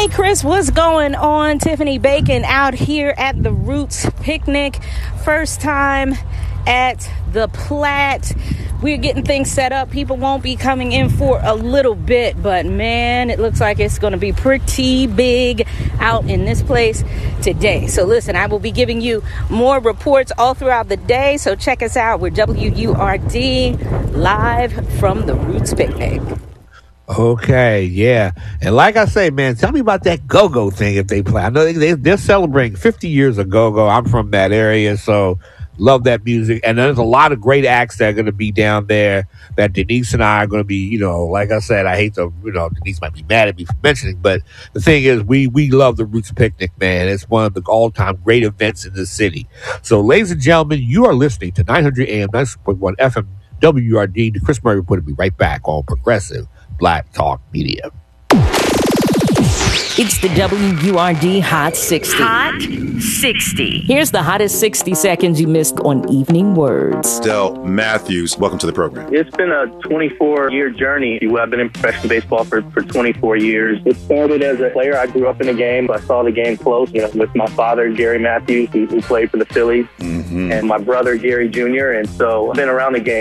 Hey Chris, what's going on? Tiffany Bacon out here at the Roots Picnic. First time at the Platte. We're getting things set up. People won't be coming in for a little bit, but man, it looks like it's going to be pretty big out in this place today. So listen, I will be giving you more reports all throughout the day. So check us out. We're WURD live from the Roots Picnic. Okay, yeah. And like I say, man, tell me about that go-go thing if they play. I know they're celebrating 50 years of go-go. I'm from that area, so love that music. And there's a lot of great acts that are going to be down there that Denise and I are going to be, like I said, I hate to, Denise might be mad at me for mentioning, but the thing is, we love the Roots Picnic, man. It's one of the all-time great events in the city. So, ladies and gentlemen, you are listening to 900 AM, 96.1 FM, WURD. The Chris Murray Report will be right back on Progressive Black Talk Media. It's the WURD Hot 60. Hot 60. Here's the hottest 60 seconds you missed on Evening Words. Del Matthews, welcome to the program. It's been a 24-year journey. I've been in professional baseball for 24 years. It started as a player. I grew up in the game. I saw the game close, with my father, Gary Matthews, who played for the Phillies, and my brother, Gary Jr. And so I've been around the game.